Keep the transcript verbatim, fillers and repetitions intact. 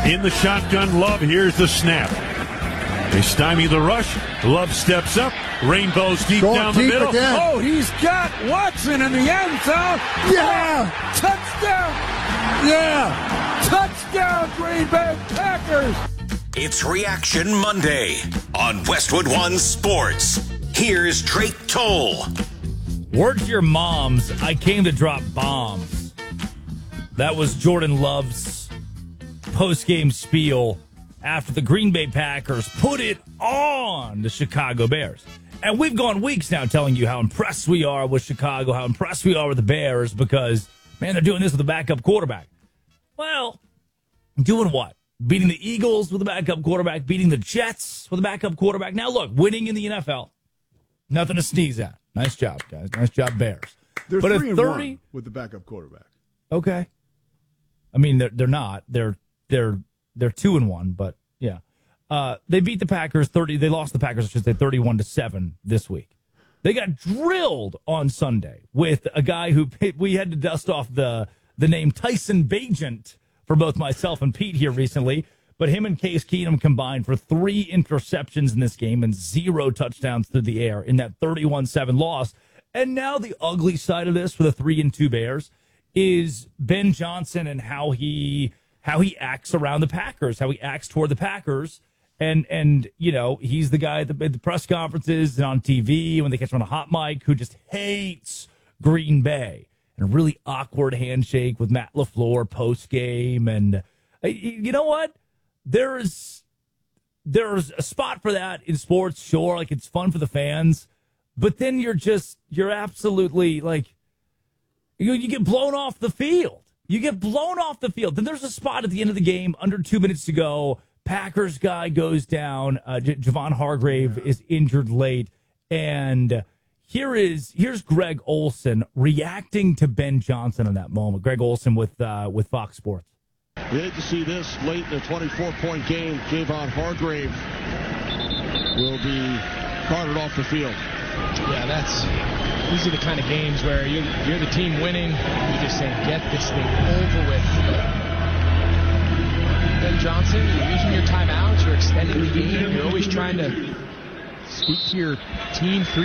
In the shotgun, Love. Here's the snap. They stymie the rush. Love steps up. Rainbows deep Going down deep the middle. again. Oh, he's got Watson in the end zone. Yeah! Touchdown! Yeah! Touchdown, Green Bay Packers! It's Reaction Monday on Westwood One Sports. Here's Drake Toll. Word to your moms, I came to drop bombs. That was Jordan Love's post-game spiel after the Green Bay Packers put it on the Chicago Bears. And we've gone weeks now telling you how impressed we are with Chicago, how impressed we are with the Bears because, man, they're doing this with a backup quarterback. Well, doing what? Beating the Eagles with a backup quarterback, beating the Jets with a backup quarterback. Now, look, winning in the N F L, nothing to sneeze at. Nice job, guys. Nice job, Bears. They're but three at and thirty one with the backup quarterback. Okay. I mean, they're they're not. They're they're they're two and one, but yeah. Uh, they beat the Packers thirty. They lost the Packers, I should say, thirty-one to seven this week. They got drilled on Sunday with a guy who we had to dust off the the name Tyson Bagent for both myself and Pete here recently. But him and Case Keenum combined for three interceptions in this game and zero touchdowns through the air in that thirty-one seven loss. And now the ugly side of this for the three and two Bears is Ben Johnson and how he how he acts around the Packers, how he acts toward the Packers. And, and you know, he's the guy at the, at the press conferences and on T V when they catch him on a hot mic who just hates Green Bay. And a really awkward handshake with Matt LaFleur post-game. And uh, you know what? There's there's a spot for that in sports, sure. Like, it's fun for the fans. But then you're just, you're absolutely, like, you, you get blown off the field. You get blown off the field. Then there's a spot at the end of the game, under two minutes to go. Packers guy goes down. Uh, J- Javon Hargrave is injured late. And here is here's Greg Olsen reacting to Ben Johnson in that moment. Greg Olsen with uh, with Fox Sports. We hate to see this late in a twenty-four point game. Javon Hargrave will be carted off the field. Yeah, that's these are the kind of games where you, you're the team winning. You just say, get this thing over with. Ben Johnson, you're using your timeouts. You're extending the game. You're always trying to speak to your team through